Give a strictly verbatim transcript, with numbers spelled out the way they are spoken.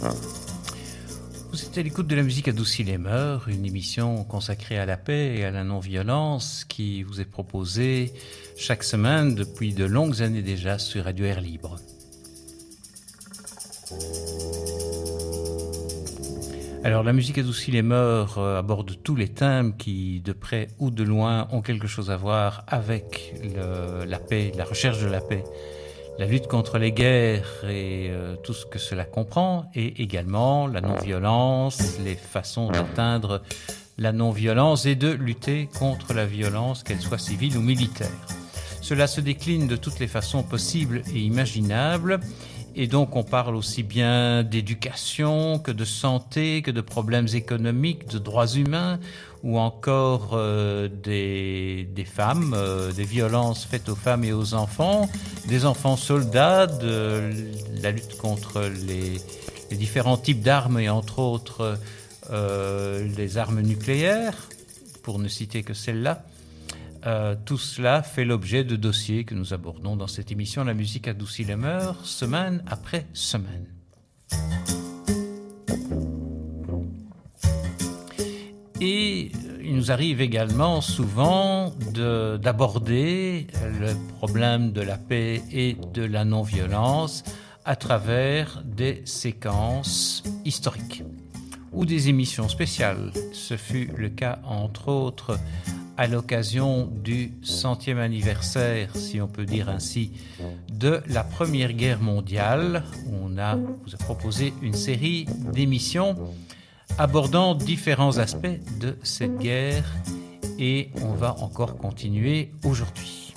Vous êtes à l'écoute de la musique adoucit les mœurs, une émission consacrée à la paix et à la non-violence qui vous est proposée chaque semaine depuis de longues années déjà sur Radio Air Libre. Alors la musique adoucit les mœurs euh, aborde tous les thèmes qui, de près ou de loin, ont quelque chose à voir avec le, la paix, la recherche de la paix, la lutte contre les guerres et euh, tout ce que cela comprend, et également la non-violence, les façons d'atteindre la non-violence et de lutter contre la violence, qu'elle soit civile ou militaire. Cela se décline de toutes les façons possibles et imaginables, et donc on parle aussi bien d'éducation que de santé, que de problèmes économiques, de droits humains, ou encore euh, des, des femmes, euh, des violences faites aux femmes et aux enfants, des enfants soldats, de la lutte contre les, les différents types d'armes et entre autres euh, les armes nucléaires, pour ne citer que celles-là. Euh, tout cela fait l'objet de dossiers que nous abordons dans cette émission La musique adoucit les mœurs, semaine après semaine. Et il nous arrive également souvent de, d'aborder le problème de la paix et de la non-violence à travers des séquences historiques ou des émissions spéciales. Ce fut le cas, entre autres, à l'occasion du centième anniversaire, si on peut dire ainsi, de la Première Guerre mondiale. On a, vous a proposé une série d'émissions abordant différents aspects de cette guerre et on va encore continuer aujourd'hui.